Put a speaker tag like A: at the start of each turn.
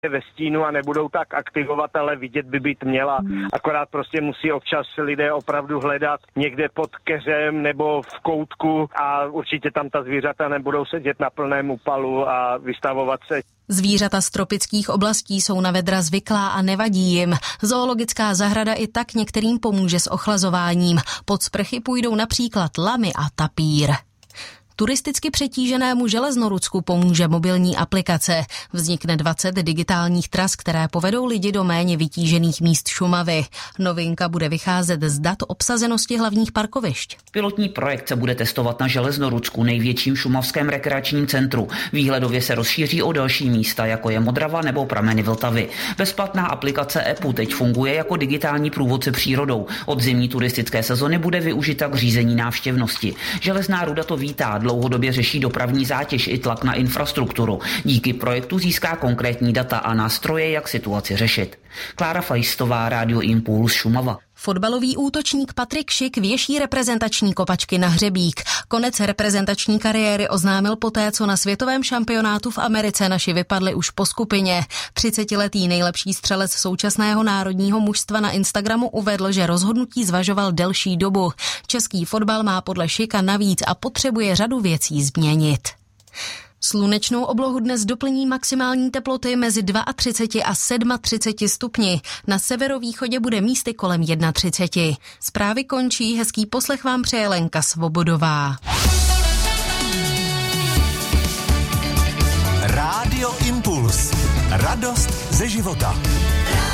A: ve stínu a nebudou tak aktivovat, ale vidět by být měla. Akorát prostě musí občas lidé opravdu hledat někde pod keřem nebo v koutku a určitě tam ta zvířata nebudou sedět na plném úpalu a vystavovat se.
B: Zvířata z tropických oblastí jsou na vedra zvyklá a nevadí jim. Zoologická zahrada i tak některým pomůže s ochlazováním. Pod sprchy půjdou například lamy a tapír. Turisticky přetíženému Železnorudsku pomůže mobilní aplikace. Vznikne 20 digitálních tras, které povedou lidi do méně vytížených míst Šumavy. Novinka bude vycházet z dat obsazenosti hlavních parkovišť.
C: Pilotní projekt se bude testovat na Železnorudsku, největším šumavském rekreačním centru. Výhledově se rozšíří o další místa, jako je Modrava nebo prameny Vltavy. Bezplatná aplikace EPU teď funguje jako digitální průvodce přírodou. Od zimní turistické sezony bude využita k řízení návštěvnosti. Železná ruda to vítá. Dlouhodobě řeší dopravní zátěž i tlak na infrastrukturu. Díky projektu získá konkrétní data a nástroje, jak situaci řešit. Klára Fajstová, Rádio Impuls, Šumava.
B: Fotbalový útočník Patrik Šik věší reprezentační kopačky na hřebík. Konec reprezentační kariéry oznámil poté, co na světovém šampionátu v Americe naši vypadli už po skupině. 30letý nejlepší střelec současného národního mužstva na Instagramu uvedl, že rozhodnutí zvažoval delší dobu. Český fotbal má podle Šika navíc a potřebuje řadu věcí změnit. Slunečnou oblohu dnes doplní maximální teploty mezi 32 a 37 stupni. Na severovýchodě bude místy kolem 31. Zprávy končí, hezký poslech vám přeje Lenka Svobodová.
D: Rádio Impuls. Radost ze života.